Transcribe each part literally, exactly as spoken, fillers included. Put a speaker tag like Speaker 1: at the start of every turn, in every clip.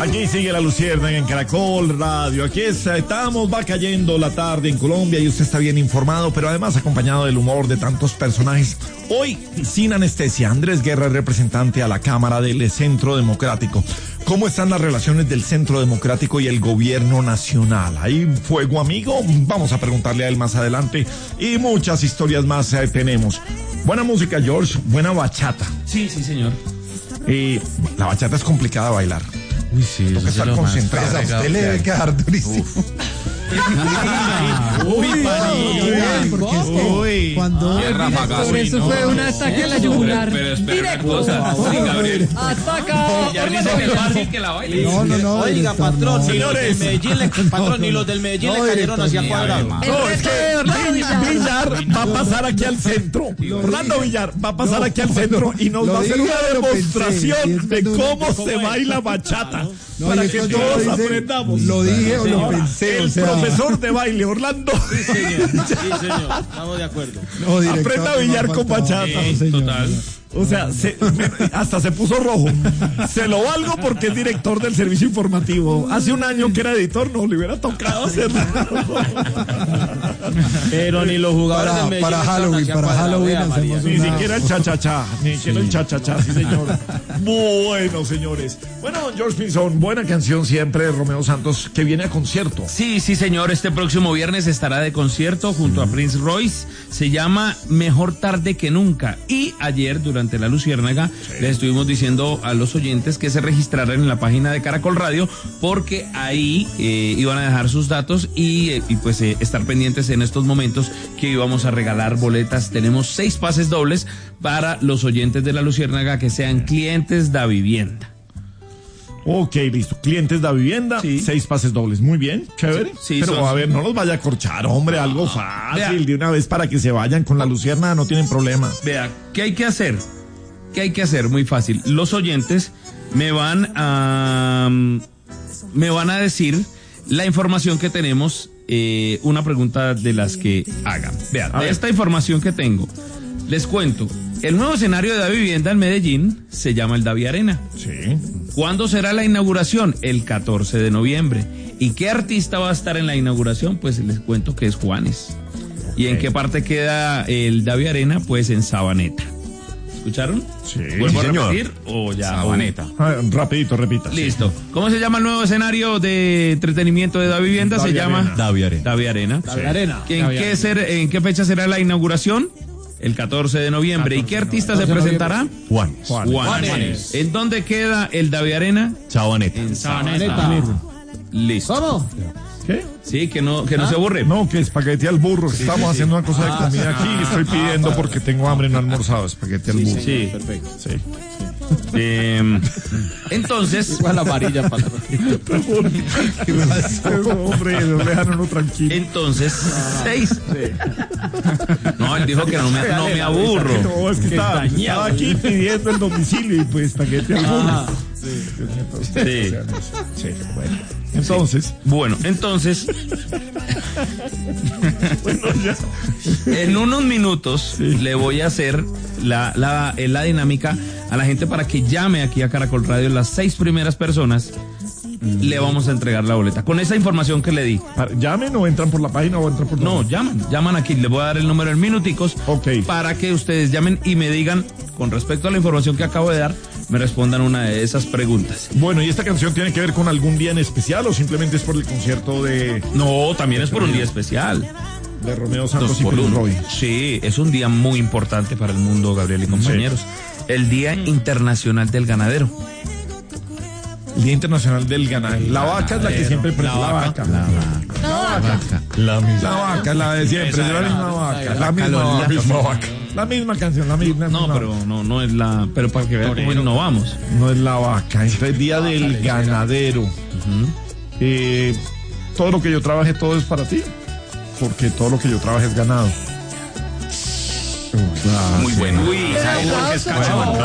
Speaker 1: Aquí sigue la Luciérnaga en Caracol Radio. Aquí está, estamos, va cayendo la tarde en Colombia y usted está bien informado, pero además acompañado del humor de tantos personajes. Hoy, sin anestesia, Andrés Guerra, representante a la Cámara del Centro Democrático. ¿Cómo están las relaciones del Centro Democrático y el gobierno nacional? ¿Hay fuego amigo? Vamos a preguntarle a él más adelante. Y muchas historias más eh, tenemos. Buena música, George. Buena bachata.
Speaker 2: Sí, sí, señor.
Speaker 1: Y la bachata es complicada de bailar.
Speaker 3: Uy, sí,
Speaker 1: Tengo que estar concentrado.
Speaker 3: A usted le debe quedar durísimo.
Speaker 2: Uy,
Speaker 4: Uy, porque es que
Speaker 1: Uy.
Speaker 4: cuando
Speaker 5: Por eso fue un ataque a la yugular.
Speaker 2: Pero espera una cosa. Sí, Gabriel.
Speaker 5: Ataca.
Speaker 2: Ya dice que es fácil que la baile.
Speaker 4: No, no, no.
Speaker 6: Oiga,
Speaker 4: director,
Speaker 6: patrón,
Speaker 4: no.
Speaker 6: ni los del Medellín, le, patrón, ni los del Medellín
Speaker 4: No,
Speaker 6: le cayeron
Speaker 4: director,
Speaker 6: hacia
Speaker 4: ni
Speaker 6: cuadrado.
Speaker 1: No, es que Villar va a pasar aquí al centro. Orlando Villar va a pasar
Speaker 4: No,
Speaker 1: aquí al centro y nos
Speaker 4: lo
Speaker 1: va a hacer
Speaker 4: dije,
Speaker 1: una
Speaker 4: lo pensé, y
Speaker 1: demostración
Speaker 4: esto
Speaker 1: de
Speaker 4: no-
Speaker 1: cómo
Speaker 6: ¿cómo
Speaker 1: se
Speaker 6: es?
Speaker 1: baila bachata.
Speaker 4: No,
Speaker 1: Para
Speaker 4: y
Speaker 1: que
Speaker 4: esto yo
Speaker 1: todos
Speaker 4: lo hice-
Speaker 1: aprendamos.
Speaker 4: Lo dije o lo
Speaker 1: Ahora,
Speaker 4: pensé,
Speaker 1: el
Speaker 4: o sea.
Speaker 1: profesor de baile, Orlando.
Speaker 6: Sí, señor. Sí, señor. Estamos de acuerdo.
Speaker 4: No, director,
Speaker 1: Aprenda a
Speaker 4: no
Speaker 1: billar
Speaker 4: me
Speaker 1: con
Speaker 4: faltaba.
Speaker 1: bachata.
Speaker 4: No, señor,
Speaker 2: Total.
Speaker 4: no.
Speaker 1: O sea, se- me- hasta se puso rojo. Se lo valgo porque es director del servicio informativo. Hace un año que era editor, no le hubiera tocado hacerlo.
Speaker 6: Pero ni los jugadores
Speaker 4: Para-
Speaker 6: del Medellín
Speaker 4: para
Speaker 6: estaban
Speaker 4: Halloween,
Speaker 6: hacia
Speaker 4: para
Speaker 6: cuadrado.
Speaker 4: Halloween
Speaker 6: Vea, María.
Speaker 4: hacemos
Speaker 1: Ni
Speaker 4: una-
Speaker 1: siquiera el cha-cha-cha, ni siquiera el cha-cha-cha, sí señor. Bueno, señores. Bueno, don George Pinzón, buena canción siempre de Romeo Santos, que viene a concierto.
Speaker 2: Sí, sí, señor. Este próximo viernes estará de concierto junto a Prince Royce. Se llama Mejor Tarde que Nunca. Y ayer, durante la Luciérnaga, les estuvimos diciendo a los oyentes que se registraran en la página de Caracol Radio, porque ahí eh, iban a dejar sus datos y, eh, y pues eh, estar pendientes en estos momentos que íbamos a regalar boletas. Tenemos seis pases dobles para los oyentes de la Luciérnaga que sean clientes de vivienda.
Speaker 1: Ok, listo. Clientes de vivienda,
Speaker 2: Sí.
Speaker 1: seis pases dobles. Muy bien, chévere.
Speaker 2: Sí, sí,
Speaker 1: Pero
Speaker 2: son-
Speaker 1: a ver, no los vaya a corchar, hombre, algo fácil.
Speaker 2: Vea.
Speaker 1: De una vez para que se vayan con la Luciérnaga, no tienen problema.
Speaker 2: Vea, ¿qué hay que hacer? ¿Qué hay que hacer? Muy fácil. Los oyentes me van a me van a decir la información que tenemos, eh, una pregunta de las que hagan. Vea,
Speaker 1: A
Speaker 2: de
Speaker 1: ver.
Speaker 2: esta información que tengo, les cuento. El nuevo escenario de la vivienda en Medellín se llama el Davi Arena.
Speaker 1: Sí.
Speaker 2: ¿Cuándo será la inauguración? El catorce de noviembre. ¿Y qué artista va a estar en la inauguración? Pues les cuento que es Juanes. ¿Y en qué parte queda el Davi Arena? Pues en Sabaneta. ¿Escucharon?
Speaker 1: Sí.
Speaker 2: ¿Vuelvo
Speaker 1: Sí,
Speaker 2: a
Speaker 1: señor.
Speaker 2: repetir? O ya.
Speaker 3: Sabaneta.
Speaker 1: Ah, rapidito, repita. sí.
Speaker 2: Listo. ¿Cómo se llama el nuevo escenario de entretenimiento de Davi Vivienda? Se
Speaker 1: Davi
Speaker 2: llama
Speaker 1: Arena.
Speaker 3: Davi Arena.
Speaker 2: Davi Arena.
Speaker 6: Davi Arena.
Speaker 2: ¿En qué, ser, ¿En qué fecha será la inauguración? El catorce de noviembre. ¿Y qué artista se presentará?
Speaker 3: Juan.
Speaker 1: Juan.
Speaker 2: Juanes. ¿En dónde queda el Davi Arena?
Speaker 3: Chabaneta.
Speaker 2: En
Speaker 6: Sabaneta.
Speaker 2: Listo.
Speaker 6: ¿Cómo?
Speaker 1: ¿Qué?
Speaker 2: Sí, que no, que no se aburre.
Speaker 1: No, que espagueti al burro. que Estamos haciendo una cosa de comida aquí y estoy pidiendo porque tengo hambre, no he almorzado. Espagueti al burro.
Speaker 2: Sí.
Speaker 6: Perfecto.
Speaker 1: Sí.
Speaker 2: Eh, entonces,
Speaker 6: Igual amarilla para
Speaker 1: Hombre, no dejan uno tranquilo.
Speaker 2: entonces, seis. No, él dijo que no me, no me aburro.
Speaker 1: No, es que estaba, estaba aquí pidiendo el domicilio y pues espagueti al burro.
Speaker 2: Sí.
Speaker 1: Sí, bueno. Entonces,
Speaker 2: Bueno, entonces, en unos minutos le voy a hacer la, la, la dinámica a la gente para que llame aquí a Caracol Radio. Las seis primeras personas le vamos a entregar la boleta. Con esa información que le di.
Speaker 1: para- llamen o entran por la página o entran por
Speaker 2: No, llaman, llaman aquí. Les voy a dar el número en minuticos.
Speaker 1: Ok.
Speaker 2: Para que ustedes llamen y me digan, con respecto a la información que acabo de dar, me respondan una de esas preguntas.
Speaker 1: Bueno, ¿y esta canción tiene que ver con algún día en especial o simplemente es por el concierto de,
Speaker 2: No, también es por un día especial.
Speaker 1: de Romeo Santos
Speaker 2: Dos
Speaker 1: y
Speaker 2: por
Speaker 1: Prince
Speaker 2: uno.
Speaker 1: Roy?
Speaker 2: Sí, es un día muy importante para el mundo, Gabriel y compañeros. El Día Internacional del Ganadero.
Speaker 1: El Día Internacional del Ganadero. La vaca es la que siempre prende. La vaca. La vaca.
Speaker 3: La misma.
Speaker 1: La vaca es la de siempre. Es la misma vaca. La misma, la misma vaca. La misma canción, la misma.
Speaker 2: No,
Speaker 1: misma.
Speaker 2: pero no, no es la. Pero para que vean cómo innovamos.
Speaker 1: No es la vaca. Entonces, el Día del Ganadero. Eh, todo lo que yo trabaje, todo es para ti. Porque todo lo que yo trabaje es ganado.
Speaker 3: Muy bueno.
Speaker 2: Uy,
Speaker 3: ¿sabe por qué es cachaban?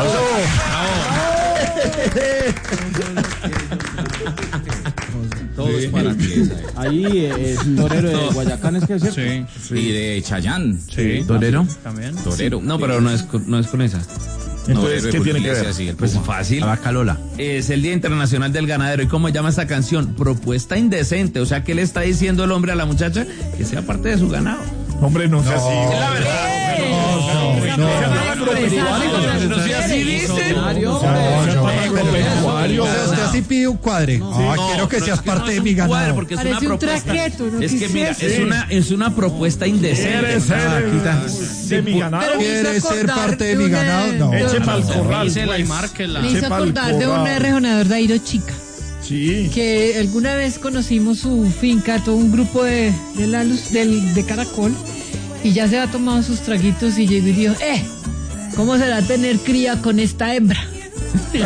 Speaker 6: Todo es para ti. Ahí eh, es torero de Guayacán, es que es cierto.
Speaker 3: Sí. Y de Chayán.
Speaker 2: Sí.
Speaker 3: ¿Torero?
Speaker 2: También.
Speaker 3: Torero.
Speaker 2: No, pero no es, con- no es con esa.
Speaker 1: Entonces, ¿qué tiene que ver?
Speaker 3: Así, el
Speaker 2: Pues
Speaker 3: Puma.
Speaker 2: fácil.
Speaker 3: La vaca Lola.
Speaker 2: Es el Día Internacional del Ganadero. ¿Y cómo llama esta canción? Propuesta indecente. O sea, ¿qué le está diciendo el hombre a la muchacha? Que sea parte de su ganado.
Speaker 1: Hombre, no sea así.
Speaker 2: Es la verdad. No sea así, dicen.
Speaker 4: O sea, usted así pide un cuadre. Ah,
Speaker 2: No,
Speaker 4: quiero que
Speaker 2: pero
Speaker 4: seas
Speaker 2: es que
Speaker 4: parte
Speaker 2: no
Speaker 4: de
Speaker 2: es
Speaker 4: mi
Speaker 2: un cuadro,
Speaker 4: ganado.
Speaker 2: porque es
Speaker 5: Parece
Speaker 2: una
Speaker 5: un
Speaker 2: propuesta.
Speaker 5: traqueto, ¿no?
Speaker 2: Es que
Speaker 5: ¿Qué
Speaker 2: mira,
Speaker 5: es
Speaker 2: es
Speaker 5: eso?
Speaker 2: una, es una propuesta indecente.
Speaker 1: ¿Quieres ser
Speaker 4: vaquita.
Speaker 1: de mi ganado?
Speaker 5: Pero me hizo
Speaker 4: ¿Quiere ser
Speaker 5: acordar
Speaker 4: parte de
Speaker 5: de
Speaker 4: mi
Speaker 5: una-
Speaker 4: ganado? No.
Speaker 1: Eche pa'l corral.
Speaker 3: Dísela y
Speaker 1: pues.
Speaker 3: márquela.
Speaker 5: Me hizo
Speaker 1: Sepa el
Speaker 5: acordar de un
Speaker 1: corral.
Speaker 5: rejonador de Airo Chica,
Speaker 1: Sí.
Speaker 5: que alguna vez conocimos su finca, todo un grupo de, de la luz, del, de Caracol, y ya se ha tomado sus traguitos y llegó y dijo, eh, ¿cómo será tener cría con esta hembra?
Speaker 4: De,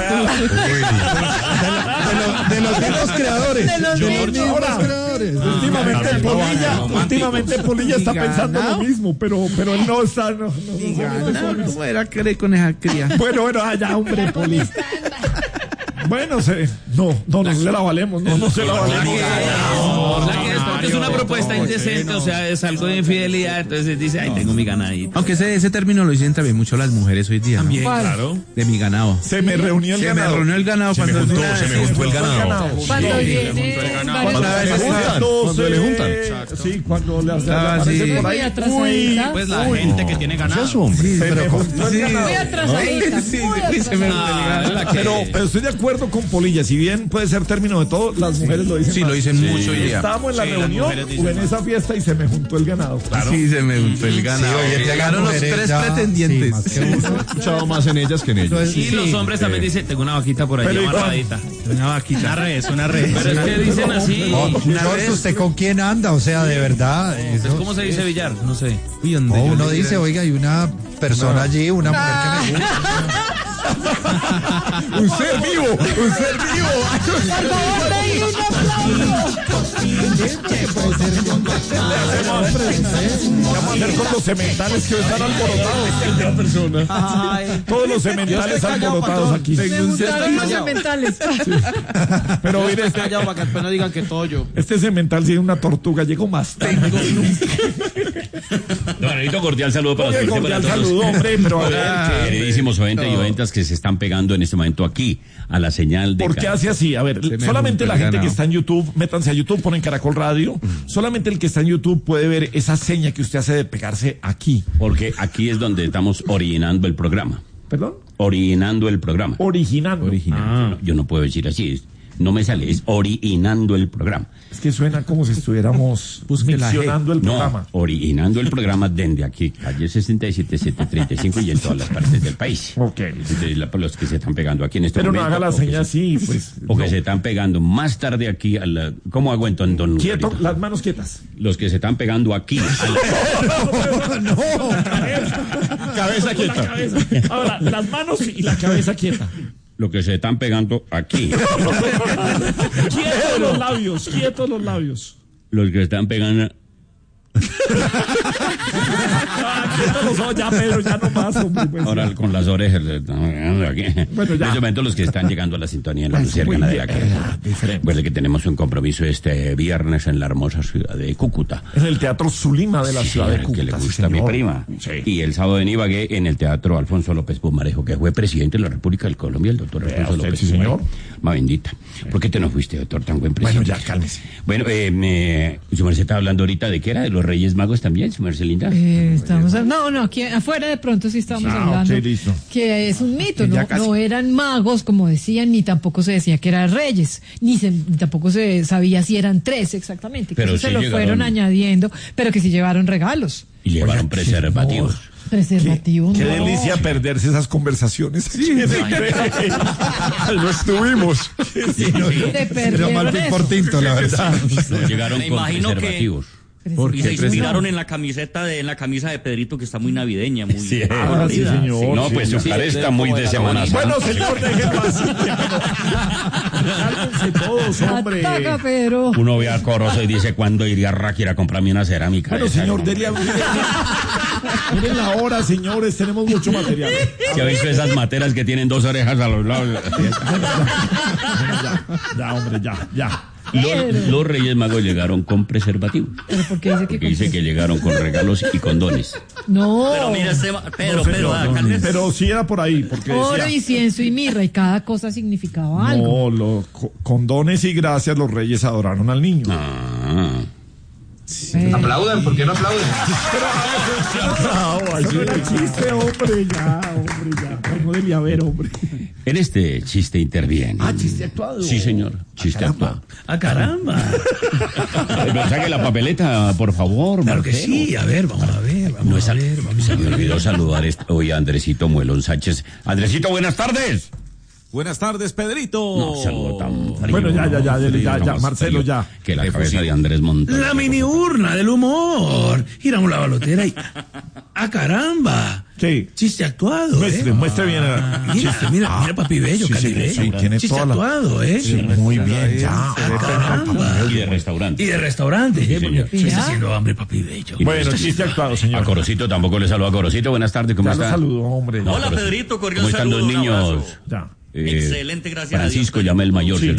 Speaker 4: los, de los mismos creadores.
Speaker 5: De los mismos.
Speaker 4: mismos creadores.
Speaker 1: Últimamente
Speaker 3: Ah,
Speaker 1: Polilla,
Speaker 3: románticos.
Speaker 1: últimamente Polilla está pensando lo mismo, pero, pero él no está. No, no, no, no.
Speaker 2: ¿Cómo era querer con esa cría?
Speaker 1: Bueno, bueno, allá, hombre, Polilla. Bueno, se, no, no, no se la valemos, no, no se la valemos.
Speaker 2: La que es porque es una propuesta indecente, o sea, es algo de infidelidad, entonces dice, ay, tengo mi ganadito.
Speaker 3: Aunque ese, ese término lo dicen también mucho las mujeres hoy día. ¿no?
Speaker 2: También,
Speaker 5: ¿Cuál?
Speaker 2: claro.
Speaker 3: De mi ganado.
Speaker 1: Se me reunió el
Speaker 3: Se me
Speaker 1: ganado.
Speaker 3: reunió el ganado cuando
Speaker 1: juntó,
Speaker 3: una-
Speaker 1: se me juntó el ganado.
Speaker 5: Cuando
Speaker 1: Sí.
Speaker 5: viene
Speaker 1: Cuando
Speaker 5: varios-
Speaker 1: se juntan, cuando le juntan. Sí, cuando le le
Speaker 3: Ah,
Speaker 1: aparece
Speaker 3: sí.
Speaker 1: por
Speaker 5: Muy
Speaker 1: ahí.
Speaker 5: atrasadita.
Speaker 3: Pues la gente que tiene ganado.
Speaker 4: Sí,
Speaker 1: Se me
Speaker 4: pero
Speaker 1: juntó el ganado.
Speaker 5: Muy atrasadita.
Speaker 3: Sí,
Speaker 5: muy
Speaker 3: sí, se me
Speaker 5: atrasadita.
Speaker 1: Pero, pero estoy de acuerdo con Polilla, si bien puede ser término de todo, las mujeres lo dicen
Speaker 3: Sí,
Speaker 1: más.
Speaker 3: lo dicen mucho hoy día.
Speaker 1: Estábamos en la reunión o en esa fiesta y se me juntó el ganado.
Speaker 3: Sí, se me juntó el ganado.
Speaker 4: hoy en día
Speaker 3: Llegaron
Speaker 4: las
Speaker 3: los
Speaker 4: mujeres
Speaker 3: tres
Speaker 4: ya-
Speaker 3: pretendientes.
Speaker 4: sí, más que uno.
Speaker 7: escuchado más en ellas que en ellos.
Speaker 4: Entonces,
Speaker 2: Y
Speaker 4: sí,
Speaker 2: los hombres también dicen, tengo una vaquita por ahí
Speaker 1: Pero igual.
Speaker 2: amarradita.
Speaker 3: Una vaquita. Una res, una res.
Speaker 2: Pero es que dicen así.
Speaker 4: No,
Speaker 3: Una
Speaker 4: George,
Speaker 3: vez-
Speaker 4: ¿usted con quién anda? O sea, de verdad.
Speaker 2: Pues,
Speaker 4: Eso,
Speaker 2: ¿cómo se dice billar? No sé.
Speaker 3: Uy, donde
Speaker 4: no,
Speaker 3: yo
Speaker 4: uno
Speaker 3: le
Speaker 4: dice,
Speaker 3: diga-
Speaker 4: oiga, hay una persona allí, una mujer que me gusta.
Speaker 1: Un ser vivo, un ser vivo.
Speaker 5: Por favor, denle un aplauso.
Speaker 1: Vamos a hacer con los sementales que están alborotados. Todos los sementales alborotados aquí.
Speaker 5: Me gustaron los sementales.
Speaker 1: Pero mire, este,
Speaker 6: Callado para que después no digan que todo yo.
Speaker 1: este semental tiene una tortuga, llegó más tarde.
Speaker 8: Don Anito, cordial saludo para
Speaker 1: Oye,
Speaker 8: usted,
Speaker 1: cordial
Speaker 8: para todos.
Speaker 1: saludo, hombre, pero a ver,
Speaker 8: Queridísimos oyentes y oyentas que se están pegando en este momento aquí a la señal de
Speaker 1: ¿por qué
Speaker 8: Caracol.
Speaker 1: hace así? A ver,
Speaker 3: me
Speaker 1: solamente
Speaker 3: juntó
Speaker 1: la
Speaker 3: el
Speaker 1: gente que
Speaker 3: ganado.
Speaker 1: está en YouTube, métanse a YouTube, ponen Caracol Radio. Solamente el que está en YouTube puede ver esa seña que usted hace de pegarse aquí.
Speaker 8: Porque aquí es donde estamos originando el programa.
Speaker 1: ¿Perdón?
Speaker 8: Originando el programa.
Speaker 1: Originando.
Speaker 8: No, yo no puedo decir así. es- No me sale, es originando el programa.
Speaker 1: Es que suena como si estuviéramos
Speaker 3: Busque la G.
Speaker 1: miccionando el
Speaker 8: No,
Speaker 1: programa.
Speaker 8: originando el programa desde aquí, calle sesenta y siete, setecientos treinta y cinco y en todas las partes del país.
Speaker 1: Ok.
Speaker 8: De la- los que se están pegando aquí en este
Speaker 1: Pero no
Speaker 8: momento.
Speaker 1: haga la
Speaker 8: o que
Speaker 1: seña
Speaker 8: se-
Speaker 1: así, pues.
Speaker 8: O que
Speaker 1: no.
Speaker 8: se están pegando más tarde aquí a la... ¿Cómo hago entonces, don
Speaker 1: Quieto,
Speaker 8: Lugarito?
Speaker 1: las manos quietas.
Speaker 8: Los que se están pegando aquí. a la-
Speaker 1: Cabeza quieta. Cabeza. Ahora, las manos y la cabeza quieta.
Speaker 8: Los que se están pegando aquí.
Speaker 1: Quietos los labios, quietos los labios.
Speaker 8: Los que están pegando...
Speaker 1: Ah, quietos los ojos, ya, Pedro, ya no más, hombre. Pues,
Speaker 8: Ahora
Speaker 1: ya.
Speaker 8: con las orejas. le están pegando aquí.
Speaker 1: Bueno, ya.
Speaker 8: En este momento los que están llegando a la sintonía en la
Speaker 1: Pues,
Speaker 8: Luciérgana
Speaker 1: muy
Speaker 8: de la
Speaker 1: bien,
Speaker 8: Casa.
Speaker 1: eh, diferente.
Speaker 8: Pues de que tenemos un compromiso este viernes en la hermosa ciudad de Cúcuta.
Speaker 1: En el Teatro Zulima de la ciudad de
Speaker 8: Sí,
Speaker 1: Cúcuta.
Speaker 8: que le
Speaker 1: sí,
Speaker 8: gusta a mi
Speaker 1: señor.
Speaker 8: prima.
Speaker 1: Sí.
Speaker 8: Y el sábado en Ibagué, en el Teatro Alfonso López Pumarejo, que fue presidente de la República del Colombia, el doctor
Speaker 1: Vea
Speaker 8: Alfonso
Speaker 1: usted,
Speaker 8: López
Speaker 1: sí, señor.
Speaker 8: Pumarejo. Ma bendita. ¿Por qué te no fuiste, doctor, tan buen
Speaker 1: Bueno,
Speaker 8: presidente?
Speaker 1: ya, cálmese.
Speaker 8: Bueno, eh, me- su merced está hablando ahorita de qué era, de los Reyes Magos también, su merced linda.
Speaker 5: Eh, estamos, no, no, aquí afuera de pronto sí estamos
Speaker 1: Ah,
Speaker 5: hablando
Speaker 1: ok, listo.
Speaker 5: que es un mito, no,
Speaker 1: Ya casi.
Speaker 5: no eran magos como decían, ni tampoco se decía que eran reyes, ni, se, ni tampoco se sabía si eran tres exactamente, que
Speaker 8: Pero
Speaker 5: eso
Speaker 8: sí
Speaker 5: se lo
Speaker 8: llegaron-
Speaker 5: fueron añadiendo, pero que sí llevaron regalos,
Speaker 8: Y llevaron preservativos.
Speaker 5: preservativos.
Speaker 1: Qué
Speaker 5: no.
Speaker 1: delicia perderse esas conversaciones. Sí,
Speaker 7: No estuvimos.
Speaker 5: Se
Speaker 4: Era
Speaker 5: perdieron
Speaker 4: mal
Speaker 5: eso.
Speaker 4: por tinto, la verdad.
Speaker 8: No llegaron
Speaker 9: Me
Speaker 8: con
Speaker 9: imagino que-
Speaker 8: preservativos.
Speaker 9: Y se inspiraron en la camiseta de en la camisa de Pedrito que está muy navideña, muy
Speaker 1: Ah, sí,
Speaker 9: colorida.
Speaker 1: señor.
Speaker 8: No, pues su
Speaker 6: Sí,
Speaker 8: cara
Speaker 6: sí,
Speaker 8: está
Speaker 6: sí,
Speaker 8: muy
Speaker 6: como
Speaker 8: de
Speaker 6: de la
Speaker 8: Semana Santa.
Speaker 1: Bueno, señor, déjenlo así. Cálmense todos, hombre.
Speaker 5: Ataca, Pedro.
Speaker 8: Uno ve a Corozo y dice, ¿cuándo iría Raki a ir a comprarme una cerámica?
Speaker 1: Bueno,
Speaker 8: de esas,
Speaker 1: señor,
Speaker 8: hombre?
Speaker 1: dele a... Miren la hora, señores, tenemos mucho material.
Speaker 8: ¿Se ha visto esas materas que tienen dos orejas a los lados?
Speaker 1: Ya, ya, hombre, ya, ya.
Speaker 8: Los, los Reyes Magos llegaron con preservativo.
Speaker 5: ¿Pero por qué dice que
Speaker 8: Porque dice que llegaron con regalos y condones.
Speaker 5: No.
Speaker 9: Pero mira, este, ma- Pedro,
Speaker 1: No,
Speaker 9: Pedro,
Speaker 1: señor,
Speaker 9: acá
Speaker 1: no,
Speaker 9: les-
Speaker 1: pero sí era por ahí, porque
Speaker 5: Oro,
Speaker 1: decía,
Speaker 5: incienso y mirra, y cada cosa significaba algo.
Speaker 1: no, los co- condones y gracias los reyes adoraron al niño.
Speaker 8: Ah.
Speaker 5: Eh,
Speaker 10: Aplaudan, ¿por qué no aplauden?
Speaker 1: Bravo, eso no era chiste, hombre, ya, hombre, ya. No debía haber, hombre.
Speaker 8: En este chiste interviene.
Speaker 1: Ah, chiste actuado.
Speaker 8: Sí, señor. Chiste actuado.
Speaker 2: ¡Ah, caramba!
Speaker 8: Pero saque la papeleta, por favor.
Speaker 2: Claro que
Speaker 8: Marcelo.
Speaker 2: sí, a ver, vamos a ver, vamos
Speaker 8: No
Speaker 2: a
Speaker 8: es al-
Speaker 2: ver, vamos
Speaker 8: Se
Speaker 2: a
Speaker 8: me
Speaker 2: ver.
Speaker 8: olvidó saludar est- hoy a Andresito Muelón Sánchez. Andresito, buenas tardes.
Speaker 7: Buenas tardes, Pedrito.
Speaker 8: No, saludo tan frío.
Speaker 1: Bueno, ya, ya, ya,
Speaker 8: frío,
Speaker 1: ya, ya,
Speaker 8: más
Speaker 1: Marcelo,
Speaker 8: frío
Speaker 1: ya.
Speaker 8: Que la cabeza de Andrés Montoya.
Speaker 2: La mini urna del humor. Giramos la balotera y... ¡Ah, caramba!
Speaker 1: Sí.
Speaker 2: Chiste actuado,
Speaker 1: Muestre,
Speaker 2: ¿eh?
Speaker 1: muestre bien.
Speaker 2: Ah, mira, mira, mira, papi bello,
Speaker 1: Sí, sí,
Speaker 2: caribeño.
Speaker 1: sí, tiene
Speaker 2: Chiste
Speaker 1: toda la-
Speaker 2: actuado, ¿eh?
Speaker 1: Sí, muy bien, ya.
Speaker 2: Ah, caramba.
Speaker 8: Y de restaurante.
Speaker 2: Y de restaurante, ¿eh?
Speaker 8: señor.
Speaker 2: Porque se está haciendo hambre, papi bello.
Speaker 1: Bueno, chiste actuado,
Speaker 8: A
Speaker 1: señor.
Speaker 8: Corocito tampoco le saludo a Corocito. Buenas tardes, ¿cómo
Speaker 1: Ya lo
Speaker 8: está?
Speaker 1: saludo, hombre.
Speaker 8: No,
Speaker 9: Hola,
Speaker 8: Corocito.
Speaker 9: Pedrito, cordial
Speaker 8: ¿Cómo están
Speaker 9: saludo,
Speaker 8: los
Speaker 9: un
Speaker 8: niños?
Speaker 9: abrazo.
Speaker 1: Ya.
Speaker 8: Eh,
Speaker 9: Excelente, gracias a
Speaker 8: Francisco
Speaker 9: Dios,
Speaker 8: Yamel Mayor.
Speaker 1: Sí.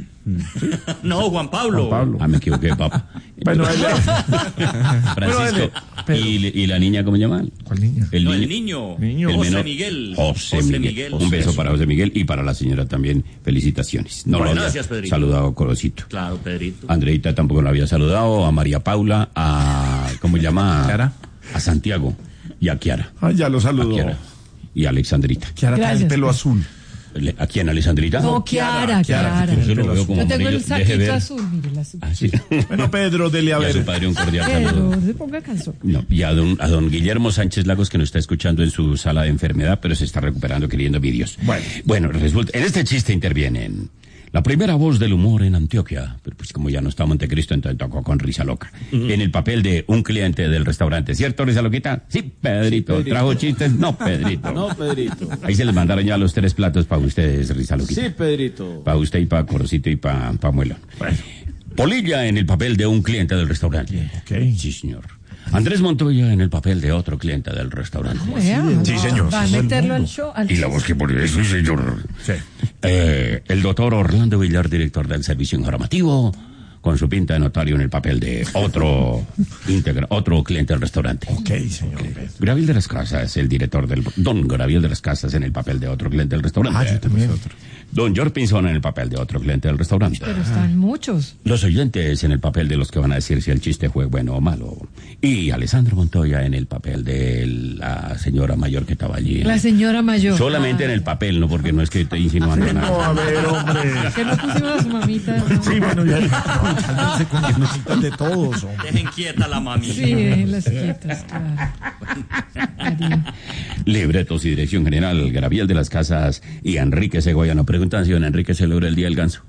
Speaker 9: No, Juan Pablo.
Speaker 1: Juan Pablo.
Speaker 8: Ah, me equivoqué, papá.
Speaker 1: Bueno, él
Speaker 8: Francisco.
Speaker 1: Bueno,
Speaker 8: ¿Y, y la niña cómo se llama?
Speaker 1: ¿Cuál niña?
Speaker 8: El
Speaker 9: No,
Speaker 8: niño.
Speaker 9: el niño.
Speaker 1: Niño.
Speaker 8: El
Speaker 9: José
Speaker 8: menor.
Speaker 9: Miguel.
Speaker 8: José,
Speaker 9: José
Speaker 8: Miguel.
Speaker 9: Miguel.
Speaker 8: Un beso para José Miguel y para la señora también. Felicitaciones. No
Speaker 9: Bueno,
Speaker 8: lo había
Speaker 9: gracias, Pedrito.
Speaker 8: saludado a Corocito.
Speaker 9: Claro, Pedrito.
Speaker 8: Andreita tampoco lo había saludado. A María Paula. A. ¿Cómo se llama?
Speaker 3: Kiara.
Speaker 8: A Santiago. Y a Kiara.
Speaker 1: Ah, ya lo
Speaker 8: A
Speaker 1: saludó.
Speaker 8: Kiara. Y a Alexandrita.
Speaker 1: Kiara tiene el
Speaker 5: Gracias,
Speaker 1: pelo
Speaker 5: pues.
Speaker 1: azul.
Speaker 8: Le- ¿A quién, Alexandrita?
Speaker 5: No, Kiara,
Speaker 1: Kiara,
Speaker 5: Kiara.
Speaker 8: Yo lo veo como
Speaker 5: Yo tengo
Speaker 8: amarillo.
Speaker 5: el
Speaker 8: Deje
Speaker 5: saquito
Speaker 8: ver.
Speaker 5: azul, mire, el azul.
Speaker 8: Ah, sí.
Speaker 1: Bueno, Pedro, dele a
Speaker 8: Y a su
Speaker 1: ver.
Speaker 8: padre un cordial saludo.
Speaker 5: Pero se ponga calzón.
Speaker 8: No, y a don, a don Guillermo Sánchez Lagos, que nos está escuchando en su sala de enfermedad, pero se está recuperando queriendo vídeos.
Speaker 1: Bueno.
Speaker 8: Bueno, resulta, en este chiste intervienen la primera voz del humor en Antioquia, pero pues como ya no está Montecristo, entonces tocó con Risa Loca, en el papel de un cliente del restaurante. ¿Cierto, Risa Loquita? Sí, Pedrito.
Speaker 6: Pedrito.
Speaker 8: ¿Trajo chistes? No, Pedrito.
Speaker 6: No, Pedrito.
Speaker 8: Ahí se les mandaron ya los tres platos para ustedes, Risa Loquita.
Speaker 6: Sí, Pedrito.
Speaker 8: Para usted y para Corocito y para pa Muelón. Polilla en el papel de un cliente del restaurante.
Speaker 1: Ok.
Speaker 8: Sí, señor. Andrés Montoya en el papel de otro cliente del restaurante.
Speaker 5: Vea,
Speaker 1: Sí, señor.
Speaker 5: Va a
Speaker 1: Todo el
Speaker 5: meterlo al
Speaker 1: mundo.
Speaker 5: show. Al
Speaker 8: Y la
Speaker 5: show.
Speaker 8: voz que pone eso, señor.
Speaker 1: Sí.
Speaker 8: Eh, el doctor Orlando Villar, director del servicio informativo, con su pinta de notario en el papel de otro integra, otro cliente del restaurante.
Speaker 1: Ok, señor. Pedro.
Speaker 8: Graviel de las Casas, el director del... Don Graviel de las Casas en el papel de otro cliente del restaurante.
Speaker 1: Ah, yo también.
Speaker 8: Don George Pinzón en el papel de otro cliente del restaurante.
Speaker 5: Pero están muchos.
Speaker 8: Los oyentes en el papel de los que van a decir si el chiste fue bueno o malo. Y Alessandro Montoya en el papel de la señora mayor que estaba allí.
Speaker 5: La señora mayor.
Speaker 8: Solamente
Speaker 5: Ah,
Speaker 8: en el papel, no porque no es que esté insinuando
Speaker 1: No, a
Speaker 8: nada.
Speaker 1: ver, hombre.
Speaker 5: Que no pusimos a su mamita. ¿no?
Speaker 1: Sí, bueno, ya. Cálmense con que nos quitan de todos, hombre.
Speaker 9: Dejen quieta la mami.
Speaker 5: Sí, en las quietas, claro. Darío.
Speaker 8: Libretos y dirección general, Graviel de las Casas y Enrique Segoyano. Preguntan si don Enrique celebra el Día del Ganso.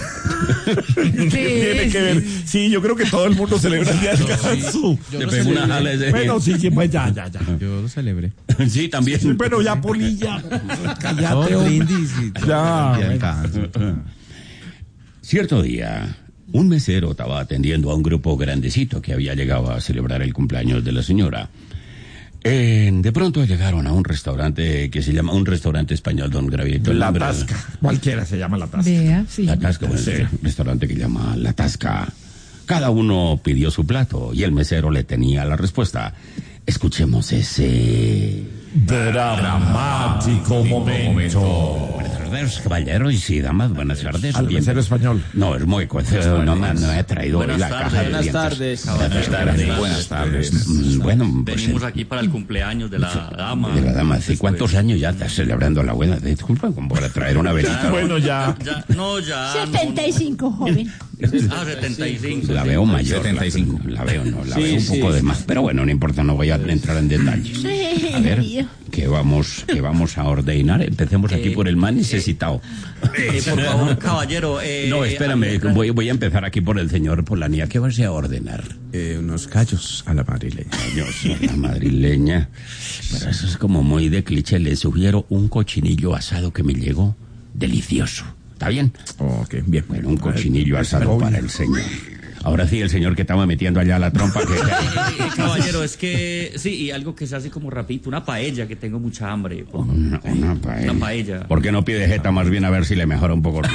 Speaker 1: Tiene que ver. Sí, yo creo que todo el mundo celebra el día del ganso.
Speaker 8: Le pegó una jala ese
Speaker 1: Bueno,
Speaker 8: día.
Speaker 1: sí, sí, pues ya, ya, ya.
Speaker 3: Yo lo celebré.
Speaker 8: Sí, también.
Speaker 1: Sí, pero ya, Polilla. Cállate,
Speaker 3: Oh,
Speaker 1: hombre.
Speaker 3: brindis y todo.
Speaker 1: Ya,
Speaker 3: Y
Speaker 1: bueno.
Speaker 3: alcanzo.
Speaker 8: Cierto día, un mesero estaba atendiendo a un grupo grandecito que había llegado a celebrar el cumpleaños de la señora. Eh, de pronto llegaron a un restaurante que se llama un restaurante español, don Gravito.
Speaker 1: La Tasca. Cualquiera se llama La Tasca.
Speaker 5: Vea, sí.
Speaker 8: La Tasca, bueno,
Speaker 1: Sí.
Speaker 8: es un restaurante que se llama La Tasca. Cada uno pidió su plato y el mesero le tenía la respuesta. Escuchemos ese...
Speaker 1: Dramático momento.
Speaker 8: Buenas tardes, caballeros y damas, buenas tardes.
Speaker 1: Al
Speaker 8: Bien-
Speaker 1: mesero español.
Speaker 8: No, es muy cuento. No, me- no he traído hoy
Speaker 9: Buenas
Speaker 8: la
Speaker 9: tardes.
Speaker 8: caja de
Speaker 6: Buenas
Speaker 8: dientes.
Speaker 6: tardes.
Speaker 8: Buenas tardes.
Speaker 7: Buenas tardes.
Speaker 8: Mm, Bueno, pues...
Speaker 9: Venimos
Speaker 8: eh,
Speaker 9: aquí para el cumpleaños de la dama.
Speaker 8: De la dama, ¿hace
Speaker 9: Después-
Speaker 8: cuántos años ya estás celebrando la abuela? Disculpa, como para traer una velita.
Speaker 1: Bueno, ya.
Speaker 9: Ya, no, ya.
Speaker 11: setenta y cinco, joven.
Speaker 9: Ah, setenta y cinco.
Speaker 8: La veo mayor.
Speaker 3: setenta y cinco.
Speaker 8: La, la veo, no, la
Speaker 6: Sí,
Speaker 8: veo un
Speaker 6: sí.
Speaker 8: poco de más. Pero bueno, no importa, no voy a entrar en detalles. A ver, ¿qué vamos, qué vamos a ordenar? Empecemos aquí
Speaker 9: Eh,
Speaker 8: por el más necesitado.
Speaker 9: Eh, por favor, caballero. Eh,
Speaker 8: No,
Speaker 9: eh,
Speaker 8: espérame,
Speaker 9: acá-
Speaker 8: voy, voy a empezar aquí por el señor Polanía. ¿Qué vas a ordenar?
Speaker 3: Eh, unos callos a la madrileña.
Speaker 8: Yo soy la madrileña. Pero eso es como muy de cliché. Le sugiero un cochinillo asado que me llegó delicioso. ¿Está bien?
Speaker 3: Ok, bien.
Speaker 8: Bueno, un cochinillo asado para el señor. Ahora sí, el señor que estaba metiendo allá la trompa. Que,
Speaker 9: Eh, eh, caballero, es que sí, y algo que se hace como rapidito, una paella, que tengo mucha hambre.
Speaker 8: Una, una paella.
Speaker 9: Una paella.
Speaker 8: ¿Por qué no pide jeta más bien a ver si le mejora un poco?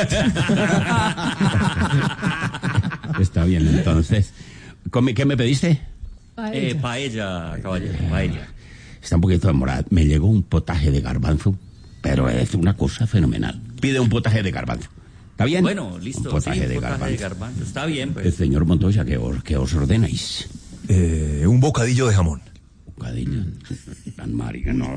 Speaker 8: Está bien, entonces. ¿Come- ¿Qué me pediste?
Speaker 9: Eh, paella, caballero, paella.
Speaker 8: Está un poquito demorada. Me llegó un potaje de garbanzo, pero es una cosa fenomenal. Pide un potaje de garbanzo. ¿Está bien?
Speaker 9: Bueno, listo.
Speaker 8: Un potaje,
Speaker 9: sí,
Speaker 8: de,
Speaker 9: potaje
Speaker 8: garbanzo.
Speaker 9: de garbanzo. Está bien, pues.
Speaker 8: El señor Montoya, ¿qué os, qué os ordenáis?
Speaker 1: Eh, un bocadillo de jamón.
Speaker 8: Bocadillo. Tan marica, no.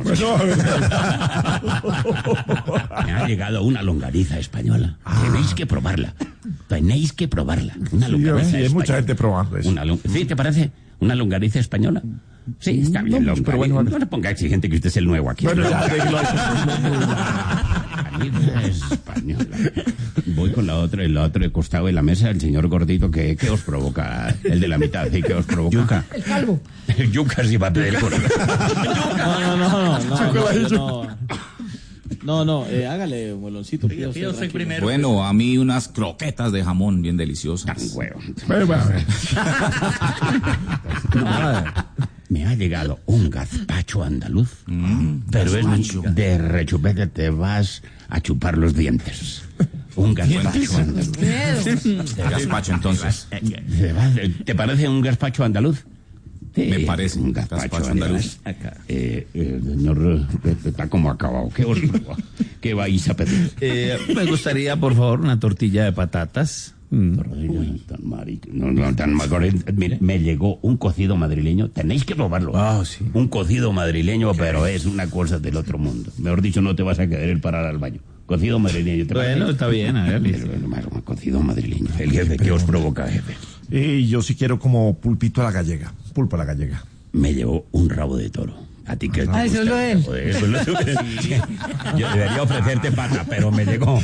Speaker 8: Me ha llegado una longaniza española. Tenéis que probarla. Tenéis que probarla. Una
Speaker 1: Sí,
Speaker 8: longaniza
Speaker 1: sí, hay
Speaker 8: española.
Speaker 1: mucha gente probando eso.
Speaker 8: Una lon- ¿Sí, te parece? ¿Una longaniza española? Sí, está bien,
Speaker 1: No,
Speaker 8: longaniza.
Speaker 1: pero bueno,
Speaker 8: No le ponga exigente que usted es el nuevo aquí.
Speaker 1: Bueno, ya, déjelo ahí.
Speaker 8: Longaniza española. Voy con la otra, el otro costado de la mesa, el señor gordito, que ¿qué os provoca? El de la mitad, ¿sí? ¿Qué os provoca? Yuca.
Speaker 5: El calvo.
Speaker 8: El yuca sí va a pedir por
Speaker 6: No, no, no, no, no, no, yo no. No, no, eh, hágale, moloncito.
Speaker 9: Pida usted
Speaker 6: tranquilo.
Speaker 9: primero.
Speaker 7: Bueno, a mí unas croquetas de jamón bien deliciosas.
Speaker 8: tan huevo.
Speaker 1: Bueno, bueno,
Speaker 8: Nada. Me ha llegado un gazpacho andaluz, pero
Speaker 7: gazpacho.
Speaker 8: es de rechupete, te vas a chupar los dientes. Un gazpacho andaluz.
Speaker 5: Miedo.
Speaker 7: Gazpacho, entonces.
Speaker 8: Eh, ¿Te, vas- ¿Te parece un gazpacho andaluz? Sí,
Speaker 7: Me parece
Speaker 8: un
Speaker 7: un
Speaker 8: gazpacho
Speaker 7: gazpacho
Speaker 8: andaluz.
Speaker 7: andaluz.
Speaker 8: Eh, eh, señor, eh, está como acabado. ¿Qué os provoca? ¿Qué vais a pedir?
Speaker 2: Eh, me gustaría, por favor, una tortilla de patatas. Mm.
Speaker 8: Uy, tan marico. No, no, tan marico. Mire, me llegó un cocido madrileño. Tenéis que probarlo.
Speaker 2: Ah, sí.
Speaker 8: Un cocido madrileño, pero es una cosa del otro mundo. Mejor dicho, no te vas a querer parar al baño. Cocido madrileño. ¿te
Speaker 2: Bueno,
Speaker 8: parece?
Speaker 2: está bien, a ver, listo.
Speaker 8: El- el- un cocido madrileño. El jefe, ¿qué os provoca, jefe?
Speaker 1: y yo sí quiero como pulpito a la gallega. Pulpo a la gallega.
Speaker 8: Me llevó un rabo de toro. A ti que te
Speaker 5: Ah, eso
Speaker 8: gusta
Speaker 5: es lo de él.
Speaker 8: el rabo de- eso es lo de él. Yo debería ofrecerte pata, pero me llegó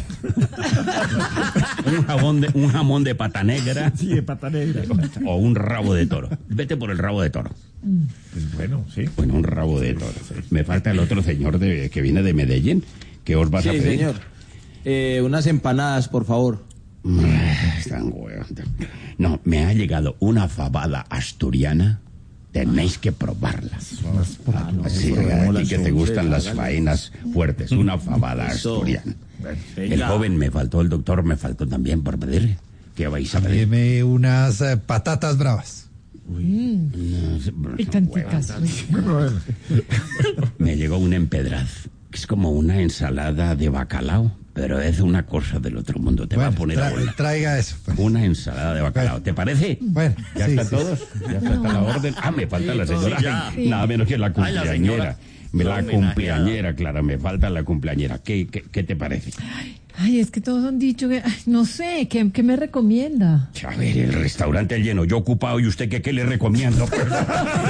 Speaker 8: un jamón de, un jamón de pata negra
Speaker 1: Sí, de pata negra.
Speaker 8: o un rabo de toro. Vete por el rabo de toro.
Speaker 1: Pues bueno, sí.
Speaker 8: Bueno, un rabo de toro. Me falta el otro señor de, que viene de Medellín. ¿Qué os vas a
Speaker 6: Sí,
Speaker 8: pedir?
Speaker 6: señor. Eh, unas empanadas, por favor.
Speaker 8: Ah, están huevos. No, me ha llegado una fabada asturiana. Tenéis que probarlas. Sí, a ti que te gustan las faenas fuertes. Una fabada
Speaker 6: Eso.
Speaker 8: asturiana. El
Speaker 6: Venga.
Speaker 8: joven me faltó, el doctor me faltó también por pedir. ¿Qué vais a pedir?
Speaker 4: Deme unas eh, patatas bravas.
Speaker 8: No sé, pero son
Speaker 5: Picanticas.
Speaker 8: huevas. Me llegó un empedraz, que es como una ensalada de bacalao, pero es una cosa del otro mundo. Te va a
Speaker 4: Bueno,
Speaker 8: poner a
Speaker 4: tra-
Speaker 8: volar.
Speaker 4: traiga eso. pues.
Speaker 8: Una ensalada de bacalao. ¿Te parece?
Speaker 4: Bueno,
Speaker 8: ¿Ya
Speaker 4: sí,
Speaker 8: están
Speaker 4: sí,
Speaker 8: todos? ¿Ya está, está la orden? Ah, me falta la señora.
Speaker 9: sí, ya.
Speaker 8: Ay, nada menos que la
Speaker 9: Ay, la
Speaker 8: cumpleañera.
Speaker 9: señora.
Speaker 8: Me la
Speaker 9: La homenajeada.
Speaker 8: cumpleañera, claro, me falta la cumpleañera. ¿Qué, qué, qué te parece?
Speaker 5: Ay, es que todos han dicho que, ay, no sé, ¿qué, qué me recomienda?
Speaker 8: A ver, el restaurante lleno, yo ocupado y usted qué, qué le recomiendo.